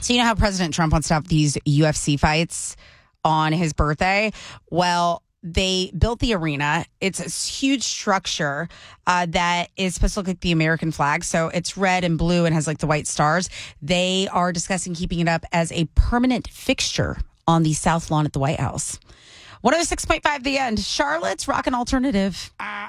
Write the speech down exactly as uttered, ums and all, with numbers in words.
So you know how President Trump wants to have these U F C fights on his birthday? Well, they built the arena. It's a huge structure uh, that is supposed to look like the American flag. So it's red and blue and has like the white stars. They are discussing keeping it up as a permanent fixture on the South Lawn at the White House. one oh six point five The End. Charlotte's Rock and Alternative.